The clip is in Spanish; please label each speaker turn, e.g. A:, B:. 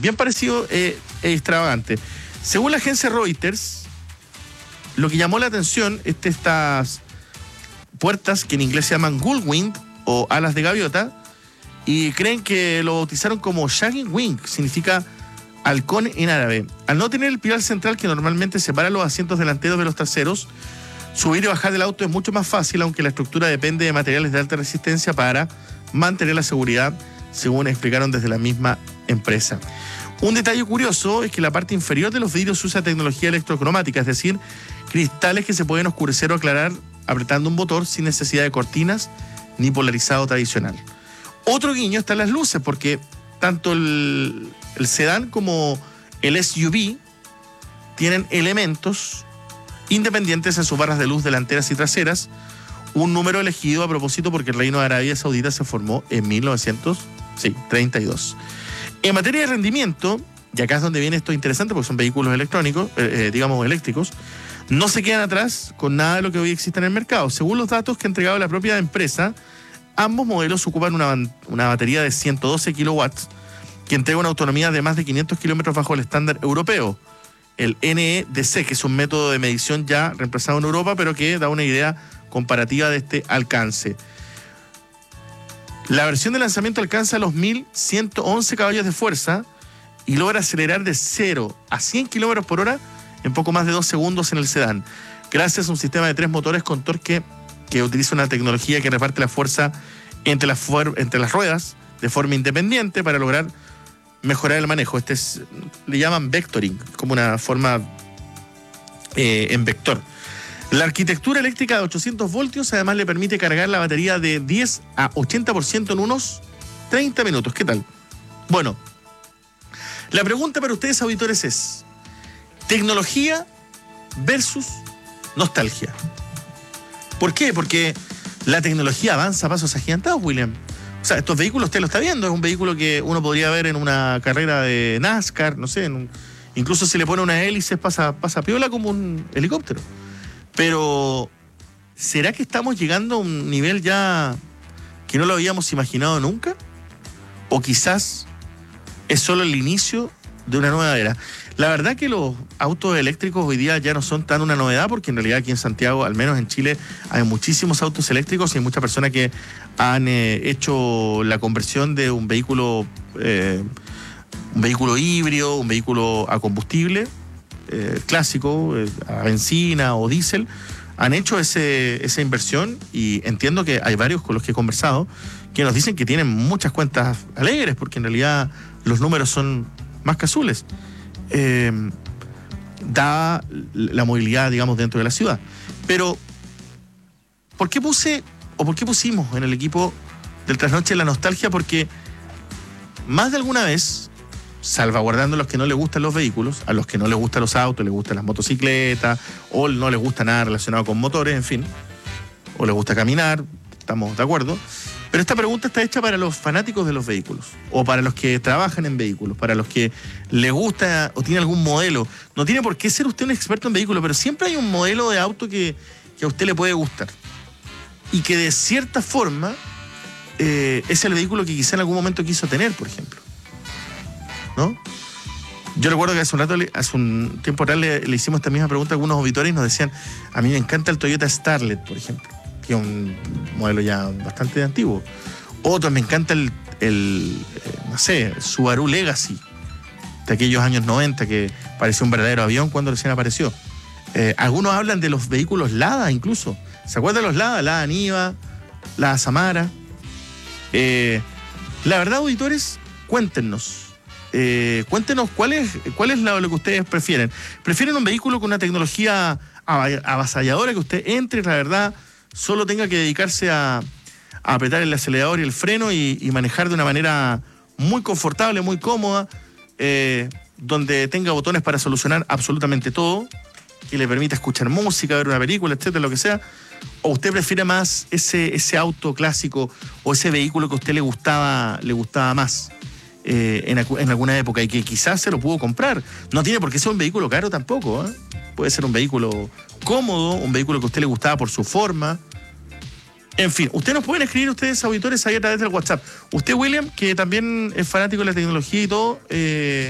A: bien parecido e extravagante. Según la agencia Reuters, lo que llamó la atención estas puertas, que en inglés se llaman Gullwing o alas de gaviota, y creen que lo bautizaron como Shagging Wing, significa halcón en árabe. Al no tener el pilar central que normalmente separa los asientos delanteros de los traseros, subir y bajar del auto es mucho más fácil, aunque la estructura depende de materiales de alta resistencia para mantener la seguridad, según explicaron desde la misma empresa. Un detalle curioso es que la parte inferior de los vidrios usa tecnología electrocromática, es decir, cristales que se pueden oscurecer o aclarar apretando un botón sin necesidad de cortinas ni polarizado tradicional. Otro guiño está en las luces, porque tanto el sedán como el SUV tienen elementos independientes en sus barras de luz delanteras y traseras, un número elegido a propósito porque el Reino de Arabia Saudita se formó en 1932. En materia de rendimiento, y acá es donde viene esto interesante porque son vehículos electrónicos, eléctricos, no se quedan atrás con nada de lo que hoy existe en el mercado. Según los datos que ha entregado la propia empresa, ambos modelos ocupan una batería de 112 kilowatts que entrega una autonomía de más de 500 kilómetros bajo el estándar europeo, el NEDC, que es un método de medición ya reemplazado en Europa, pero que da una idea comparativa de este alcance. La versión de lanzamiento alcanza los 1.111 caballos de fuerza y logra acelerar de 0 a 100 kilómetros por hora en poco más de 2 segundos en el sedán, gracias a un sistema de 3 motores con torque que utiliza una tecnología que reparte la fuerza entre las ruedas de forma independiente para lograr mejorar el manejo. Le llaman vectoring, como una forma en vector. La arquitectura eléctrica de 800 voltios además le permite cargar la batería de 10 a 80% en unos 30 minutos. ¿Qué tal? Bueno, la pregunta para ustedes, auditores, es: tecnología versus nostalgia. ¿Por qué? Porque la tecnología avanza a pasos agigantados, William. O sea, estos vehículos usted lo está viendo, es un vehículo que uno podría ver en una carrera de NASCAR, no sé, incluso si le pone una hélice pasa piola como un helicóptero. Pero, ¿será que estamos llegando a un nivel ya que no lo habíamos imaginado nunca? ¿O quizás es solo el inicio de una nueva era? La verdad que los autos eléctricos hoy día ya no son tan una novedad, porque en realidad aquí en Santiago, al menos en Chile, hay muchísimos autos eléctricos y hay muchas personas que han hecho la conversión de un vehículo híbrido, un vehículo a combustible clásico, a benzina o diésel. Han hecho esa inversión y entiendo que hay varios con los que he conversado que nos dicen que tienen muchas cuentas alegres, porque en realidad los números son más que azules. Da la movilidad, digamos, dentro de la ciudad. Pero, ¿por qué pusimos en el equipo del Trasnoche la nostalgia? Porque más de alguna vez, salvaguardando a los que no les gustan los vehículos, a los que no les gustan los autos, les gustan las motocicletas, o no les gusta nada relacionado con motores, en fin, o les gusta caminar, estamos de acuerdo. Pero esta pregunta está hecha para los fanáticos de los vehículos, o para los que trabajan en vehículos, para los que les gusta o tiene algún modelo. No tiene por qué ser usted un experto en vehículos, pero siempre hay un modelo de auto que a usted le puede gustar. Y que de cierta forma es el vehículo que quizá en algún momento quiso tener, por ejemplo. ¿No? Yo recuerdo que hace un tiempo atrás le hicimos esta misma pregunta a algunos auditores y nos decían: a mí me encanta el Toyota Starlet, por ejemplo, que es un modelo ya bastante antiguo. Otros, me encanta el Subaru Legacy, de aquellos años 90, que parecía un verdadero avión cuando recién apareció. Algunos hablan de los vehículos Lada incluso. ¿Se acuerdan de los Lada? Lada Niva, Lada Samara. La verdad, auditores, cuéntenos cuál es lo que ustedes prefieren. ¿Prefieren un vehículo con una tecnología avasalladora, que usted entre y la verdad solo tenga que dedicarse a apretar el acelerador y el freno y manejar de una manera muy confortable, muy cómoda, donde tenga botones para solucionar absolutamente todo, que le permita escuchar música, ver una película, etcétera, lo que sea? ¿O usted prefiere más ese auto clásico o ese vehículo que a usted le gustaba más en alguna época y que quizás se lo pudo comprar? No tiene por qué ser un vehículo caro tampoco, ¿eh? Puede ser un vehículo cómodo, un vehículo que a usted le gustaba por su forma. En fin, ustedes nos pueden escribir, ustedes auditores, ahí a través del WhatsApp. Usted, William, que también es fanático de la tecnología y todo,